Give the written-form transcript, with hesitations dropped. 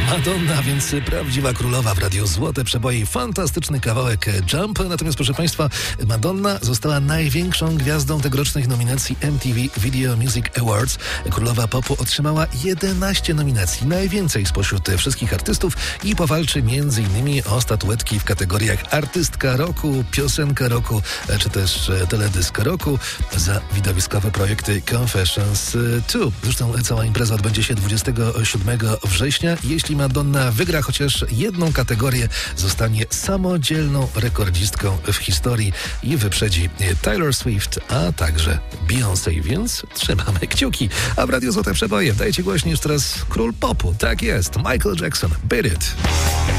Madonna, więc prawdziwa królowa w radiu Złote Przeboje. Fantastyczny kawałek Jump. Natomiast proszę Państwa, Madonna została największą gwiazdą tegorocznych nominacji MTV Video Music Awards. Królowa popu otrzymała 11 nominacji, najwięcej spośród wszystkich artystów i powalczy m.in. o statuetki w kategoriach artystka roku, piosenka roku, czy też teledysk roku za widowiskowe projekty Confessions 2. Zresztą cała impreza odbędzie się 27 września. Jeśli Madonna wygra chociaż jedną kategorię, zostanie samodzielną rekordzistką w historii i wyprzedzi Taylor Swift, a także Beyoncé, więc trzymamy kciuki. A w Radiu Złote Przeboje dajcie głośniej już teraz król popu. Tak jest, Michael Jackson, Beat It.